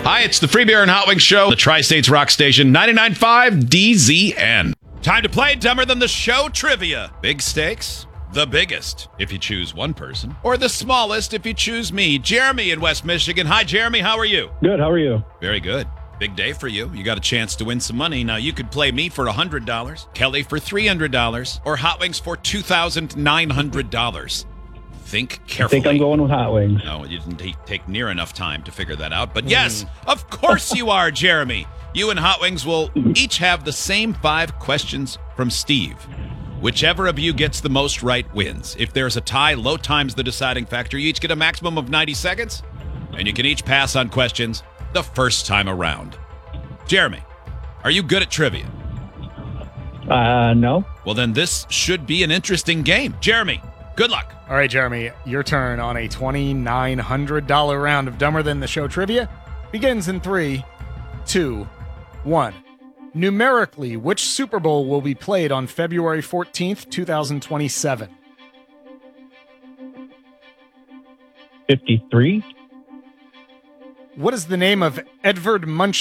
Hi, it's the Free Beer and Hot Wings Show, the Tri-States Rock Station, 99.5 DZN. Time to play Dumber Than the Show trivia. Big stakes, the biggest if you choose one person, or the smallest if you choose me, Jeremy in West Michigan. Hi, Jeremy. How are you? Good. How are you? Very good. Big day for you. You got a chance to win some money. Now, you could play me for $100, Kelly for $300, or Hot Wings for $2,900. Think carefully. I think I'm going with Hot Wings. No, you didn't take near enough time to figure that out. But yes, of course you are, Jeremy. You and Hot Wings will each have the same 5 questions from Steve. Whichever of you gets the most right wins. If there's a tie, low time's the deciding factor. You each get a maximum of 90 seconds, and you can each pass on questions the first time around. Jeremy, are you good at trivia? No. Well, then this should be an interesting game. Jeremy, good luck. All right, Jeremy, your turn on a $2,900 round of Dumber Than the Show trivia begins in 3, 2, 1. Numerically, which Super Bowl will be played on February 14th, 2027? 53. What is the name of Edvard Munch